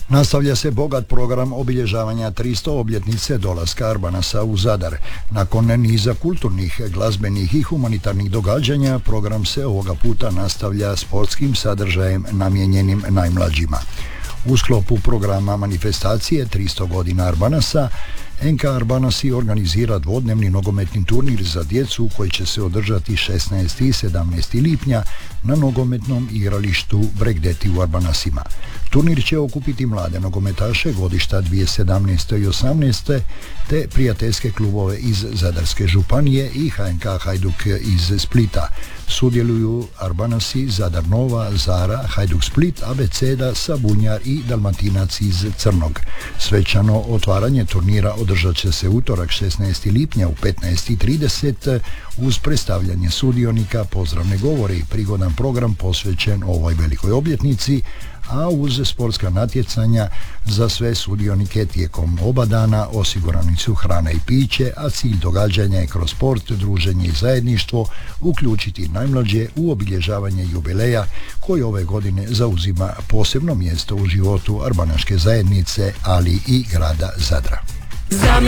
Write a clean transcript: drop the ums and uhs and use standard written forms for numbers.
Nastavlja se bogat program obilježavanja 300 obljetnice dolaska Arbanasa u Zadar. Nakon niza kulturnih, glazbenih i humanitarnih događanja, program se ovoga puta nastavlja sportskim sadržajem namijenjenim najmlađima. U sklopu programa manifestacije 300 godina Arbanasa, NK Arbanasi organizira dvodnevni nogometni turnir za djecu koji će se održati 16. i 17. lipnja na nogometnom igralištu Bregdeti u Arbanasima. Turnir će okupiti mlade nogometaše godišta 2017. i 18. te prijateljske klubove iz Zadarske županije i HNK Hajduk iz Splita. Sudjeluju Arbanasi, Zadar Nova, Zara, Hajduk Split, Abeceda, Sabunjar i Dalmatinac iz Crnog. Svečano otvaranje turnira održat će se utorak 16. lipnja u 15:30 uz predstavljanje sudionika, pozdravne govore i prigodan program posvećen ovoj velikoj obljetnici, a uz sportska natjecanja za sve sudionike tijekom oba dana osigurani su hrana i piće, a cilj događanja je kroz sport, druženje i zajedništvo uključiti najmlađe u obilježavanje jubileja koji ove godine zauzima posebno mjesto u životu arbanaške zajednice, ali i grada Zadra.